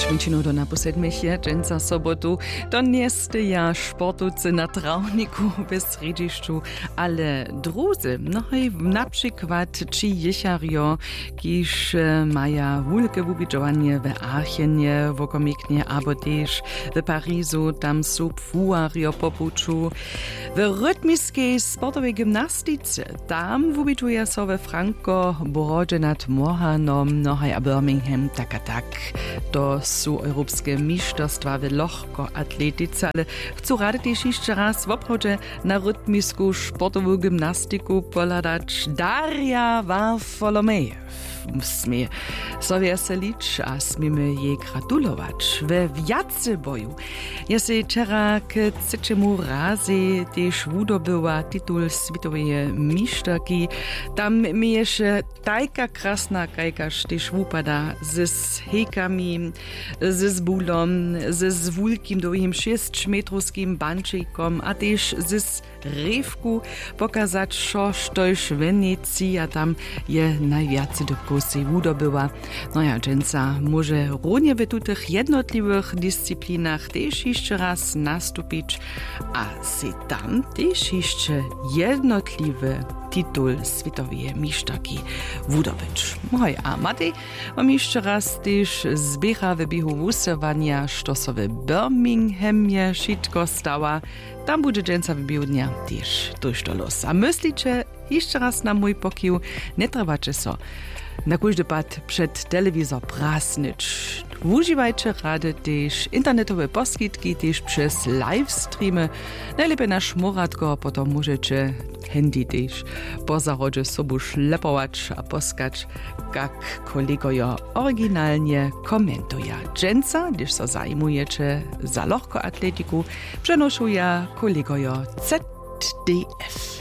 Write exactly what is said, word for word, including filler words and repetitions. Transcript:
Ćminčinu do naposedmih je dženca sobotu. To njeste ja športovci na travniku v središću, ale druzy, mnohej naprzykład či jecharjo, kiż maja wulke wubidżowanie w Aachenie, w Okomiknie, abo też w Parizu, tam su pfuario popuczu. W rytmiskiej sportowej gimnastice, tam wubidżuje so we Franco Brodze nad Mohanom, mnohej a Birmingham, tak a tak. To su europejskie mistrzostwa w lohkoatletice, ale chcę radzić jeszcze raz w obchodzie na rytmisku sportową gimnastiku poladać Daria Warfolomejew. Musimy sobie weselić, a smimy jej gratulować. We wiacy boju je się wczoraj k trzeciemu razie też wydobyła tytuł światowej mistrzki. Tam mi jeszcze taka krasna kajkaż też wypada ze hejkami, ze zbulom, ze zwulkim długim sześciometrowskim banczykom, a też ze rewku pokazać, co sztoś w Wenecji, a tam je najwiacy do kusy wydobyła. No ja, dżęca może równie w tych jednotliwych dyscyplinach też jeszcze raz nastupić, a si tam też jeszcze jednotliwy tytuł światowej mistrzki wydobyć. Moj, a Matej mam jeszcze raz też zbiera w biegu wusowania, što so w Birminghamie wszystko stała. Tam bude dżęca w biegu dnia też dojść do los. A myślicie jeszcze raz na mój pokił, nie trebacie so na każdy pad przed telewizor prasnyć. Używajcie rady też internetowe poskitki, też przez livestreamy. Najlepiej na szmuratko, potom możecie handy też po zarodzie sobu szlepować a poskać, jak kolegojo oryginalnie komentuje. Dżęca, gdyż so zajmujecie za lohkoatletiku, przenoszuje kolegojo Z D F.